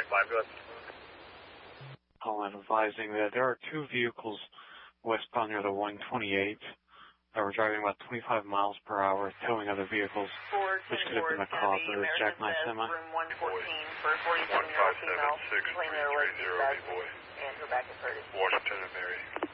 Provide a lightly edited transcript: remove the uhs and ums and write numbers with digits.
5, go ahead. I'm advising that there are two vehicles westbound near the 128 that were driving about 25 miles per hour, towing other vehicles, which could have been the cause of this jackknife semi. Room 114 for 47-year-old female, claiming their leg is bad and her back is hurting. Washington and Mary.